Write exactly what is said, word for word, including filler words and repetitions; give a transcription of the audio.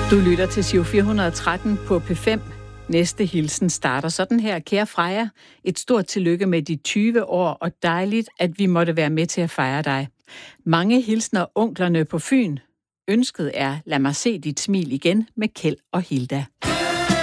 Du lytter til Giro fire hundrede og tretten på P fem. Næste hilsen starter sådan her. Kære Freja, et stort tillykke med de tyve år, og dejligt, at vi måtte være med til at fejre dig. Mange hilsner onklerne på Fyn. Ønsket er, lad mig se dit smil igen med Kjeld og Hilda.